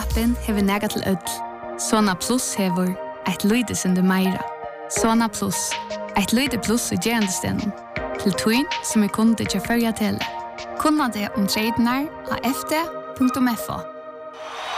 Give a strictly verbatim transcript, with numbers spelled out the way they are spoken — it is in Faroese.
appen hever nega til ødel. Sona Plus hever eit lyde sinde meira. Sona Plus, eit lyde plus i gerandestenen. Til tuin som er kunde til førja tele. Kunna det om tradenar av f d punktum f o.